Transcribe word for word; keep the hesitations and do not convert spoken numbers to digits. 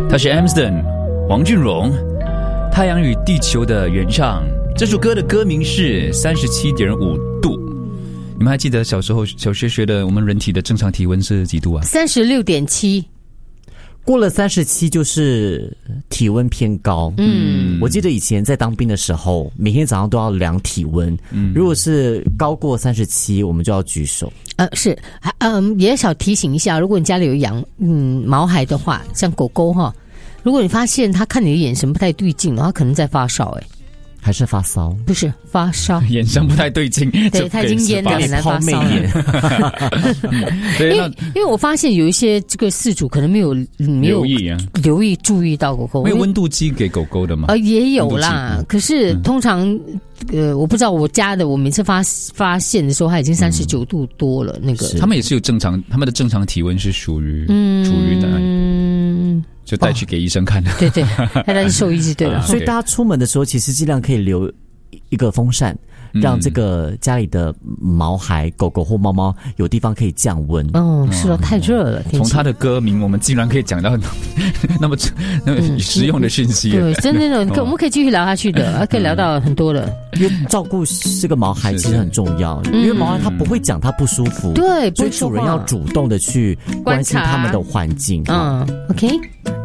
他是 Amsden 黄俊荣，《太阳与地球的原唱》。这首歌的歌名是三十七点五度。你们还记得小时候小学学的我们人体的正常体温是几度啊？ 三十六点七。 过了三十七就是体温偏高。嗯，我记得以前在当兵的时候，每天早上都要量体温。嗯，如果是高过三十七，我们就要举手。 呃，是，嗯，也想提醒一下，如果你家里有养嗯毛孩的话，像狗狗哈，如果你发现它看你的眼神不太对劲，它可能在发烧，哎。 还是发烧？ 不是发烧， 眼神不太对劲， 对，他已经淹了，很难发烧了。因为因为我发现有一些这个饲主可能没有没有留意啊， 留意注意到狗狗。 没有温度计给狗狗的吗？ 呃，也有啦，嗯、可是通常呃，我不知道我家的，我每次发发现的时候，它已经三十九度多了。嗯、那个他们也是有正常，他们的正常体温是属于嗯处于哪里？嗯。就带去给医生看的、哦， 对对，带他去兽医就对了。 所以大家出门的时候，其实尽量可以留一个风扇，让这个家里的毛孩、狗狗或猫猫有地方可以降温。 哦，是哦，太热了。 从他的歌名，我们竟然可以讲到那么那么实用的讯息。 对，真的，我们可以继续聊下去的，可以聊到很多的。 因为照顾这个毛孩其实很重要，因为毛孩他不会讲他不舒服， 对， 所以主人要主动的去关心他们的环境。 嗯 ，OK。